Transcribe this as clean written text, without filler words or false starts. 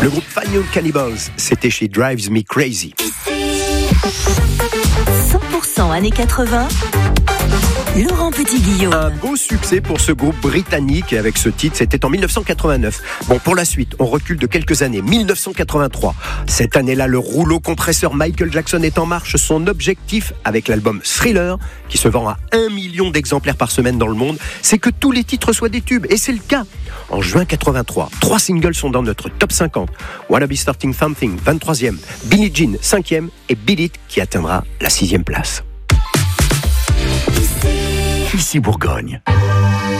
Le groupe Fine Cannibals, c'était She Drives Me Crazy. 100% années 80. Laurent Petit-Guillaume. Un beau succès pour ce groupe britannique avec ce titre, c'était en 1989. Bon, pour la suite, on recule de quelques années, 1983. Cette année-là, le rouleau compresseur Michael Jackson est en marche. Son objectif avec l'album Thriller, qui se vend à 1 million d'exemplaires par semaine dans le monde, c'est que tous les titres soient des tubes. Et c'est le cas. En juin 83, 3 singles sont dans notre top 50. Wanna Be Starting Something, 23e. Billie Jean, 5e. Et Beat It, qui atteindra la 6e place. Ici Bourgogne.